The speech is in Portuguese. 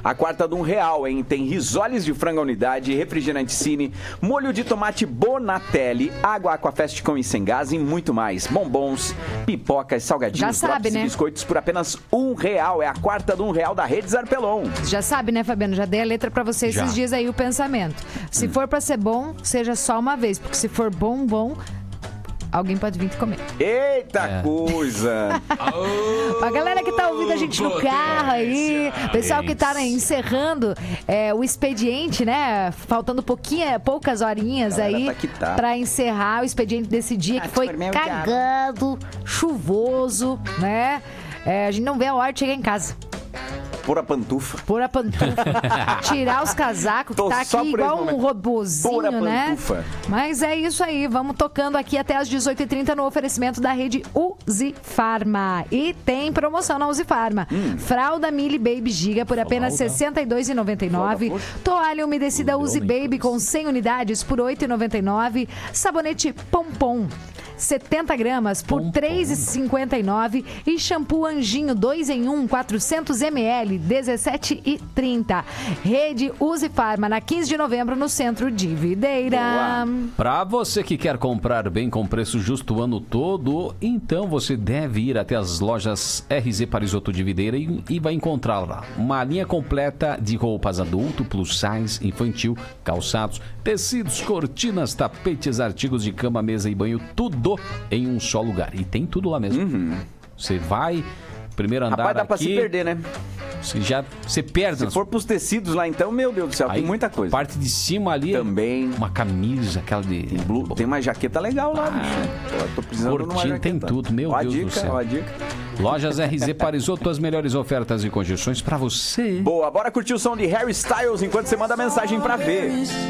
A quarta de R$1, hein? Tem risoles de frango à unidade, refrigerante Cine, molho de tomate Bonatelli, água Aquafest com e sem gás e muito mais. Bombons, pipocas, salgadinhos, drops e biscoitos por apenas R$1. É a quarta de R$1 da Rede Zarpelon. Já sabe, né, Fabiano? Já dei a letra pra você esses dias aí, o pensamento. Se for pra ser bom, seja só uma vez, porque se for bom, alguém pode vir comer. Eita coisa! A galera que tá ouvindo a gente no carro aí, pessoal que tá encerrando o expediente, né? Faltando poucas horinhas aí pra encerrar o expediente desse dia que foi cagado, chuvoso, né? A gente não vê a hora de chegar em casa. Pôr a pantufa. Tirar os casacos, que tá aqui igual um robozinho, né? Mas é isso aí, vamos tocando aqui até as 18h30 no oferecimento da rede Uzi Farma. E tem promoção na Uzi Farma. Fralda Mili Baby Giga por apenas R$ 62,99. Toalha umedecida Uzi Baby com 100 unidades por R$ 8,99. Sabonete Pompom 70 gramas por R$ 3,59 e shampoo Anjinho 2 em 1, 400 ml, R$ 17,30. Rede Uzi Farma, na 15 de novembro, no centro de Videira. Para você que quer comprar bem com preço justo o ano todo, então você deve ir até as lojas RZ Parisotto de Videira e vai encontrar lá uma linha completa de roupas adulto, plus size, infantil, calçados, tecidos, cortinas, tapetes, artigos de cama, mesa e banho, tudo em um só lugar. E tem tudo lá mesmo. Você vai, primeiro andar. Rapaz, dá aqui, pra se perder, né? Você perde. Se for pros tecidos lá, então, meu Deus do céu, tem muita coisa. Parte de cima ali. Também. Uma camisa, aquela de. Tem uma jaqueta legal lá, bicho. Tô precisando de uma jaqueta. Tem tudo, meu Deus do céu. Ó a dica. Lojas RZ Parisotto, as melhores ofertas e condições pra você. Boa, bora curtir o som de Harry Styles enquanto você manda mensagem pra ver.